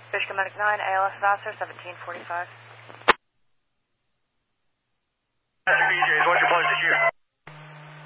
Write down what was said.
Fishkill Medic 9, ALS Vassar, 1745. BJs, what's your place this year?